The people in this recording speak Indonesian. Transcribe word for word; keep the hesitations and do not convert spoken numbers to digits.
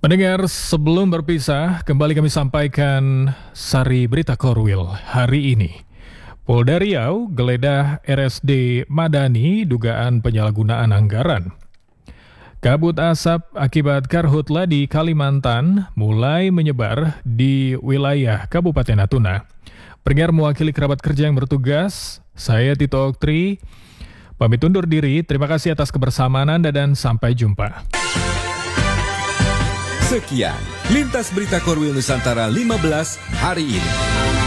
Pendengar, sebelum berpisah, kembali kami sampaikan sari berita Korwil hari ini. Polda Riau geledah R S D Madani dugaan penyalahgunaan anggaran. Kabut asap akibat karhutla di Kalimantan mulai menyebar di wilayah Kabupaten Natuna. Pendengar mewakili kerabat kerja yang bertugas, saya Tito Oktri, pamit undur diri. Terima kasih atas kebersamaan Anda dan sampai jumpa. Sekian, Lintas Berita Korwil Nusantara lima belas hari ini.